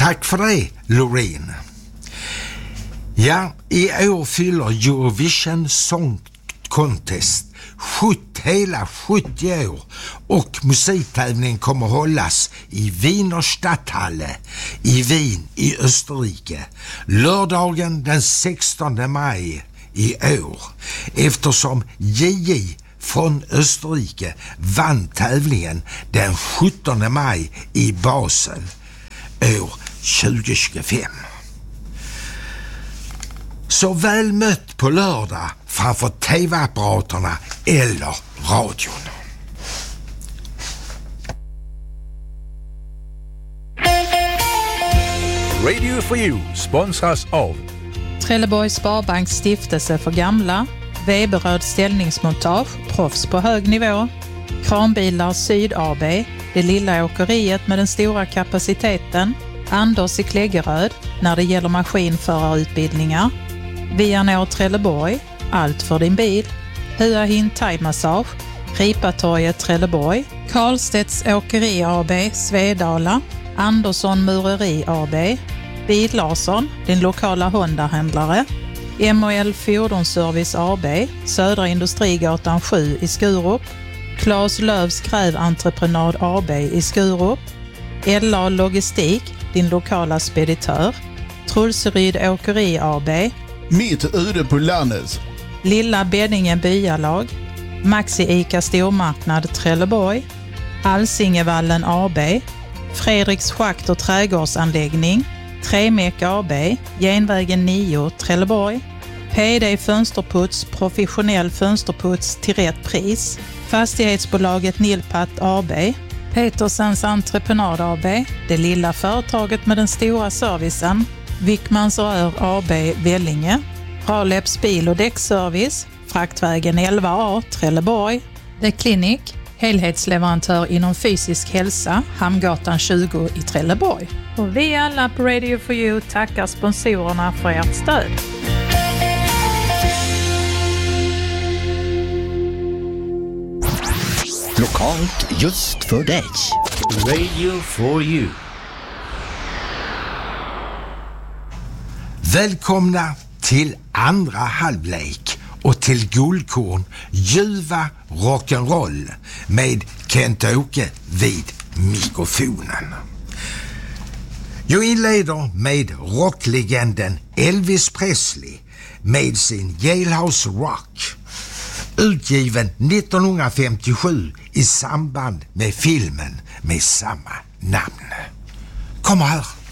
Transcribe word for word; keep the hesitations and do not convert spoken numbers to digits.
Tack för det, Loreen. Ja, i år fyller Eurovision Song Contest sjuttio, hela sjuttio år och musiktävlingen kommer hållas i Wiener Stadthalle i Wien i Österrike lördagen den sextonde maj i år, eftersom J J från Österrike vann tävlingen den sjuttonde maj i Basel år tjugo tjugofem. Så väl mött på lördag framför tv-apparaterna eller radion. Radio for You sponsras av Trelleborgs Sparbanks stiftelse för gamla, Weberöd ställningsmontage, proffs på hög nivå, Kranbilar Syd A B, det lilla åkeriet med den stora kapaciteten, Anders i Kläggeröd när det gäller maskinförarutbildningar, Vianor Trelleborg, allt för din bil, Hua Hin Thai-massage, Ripatorget Trelleborg, Karlstedts Åkeri A B, Svedala, Andersson Mureri A B, Bil Larsson, din lokala Honda-händlare, M och L Fordonsservice A B, Södra Industrigatan sju i Skurup, Claes Lövs Gräventreprenad A B i Skurup, L A Logistik, din lokala speditör, Trulseryd Åkeri A B, Mitt ute på landet, Lilla Beddinge Byalag, Maxi Ica Stormarknad Trelleborg, Alsingevallen A B, Fredriks Schakt och trädgårdsanläggning, Tremek A B, Genvägen nio Trelleborg, P D Fönsterputs, professionell fönsterputs till rätt pris, Fastighetsbolaget Nilpat A B, Petersens Entreprenad A B, det lilla företaget med den stora servicen, Wickmans Rör A B Vellinge, Raleps bil- och däckservice, Fraktvägen elva A Trelleborg, The Clinic, helhetsleverantör inom fysisk hälsa, Hamngatan tjugo i Trelleborg. Och vi alla på Radio for You tackar sponsorerna för ert stöd. Lokalt just för dig. Radio for You. Välkomna till andra halvlek och till Guldkorn ljuva rock'n'roll med Kent-Åke vid mikrofonen. Jag inleder med rocklegenden Elvis Presley med sin Jailhouse Rock, utgiven nittonhundrafemtiosju i samband med filmen med samma namn. Kom här!